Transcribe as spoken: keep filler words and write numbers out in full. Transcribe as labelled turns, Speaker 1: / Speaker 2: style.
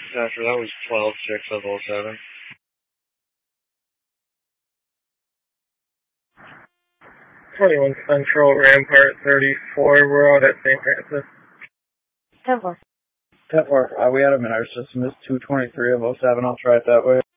Speaker 1: After that was twelve six of oh seven. twenty-one Central, Rampart thirty-four, we're out at Saint Francis.
Speaker 2: ten four.
Speaker 3: ten four, uh, we had him in our system, it's two twenty-three of oh seven, I'll try it that way.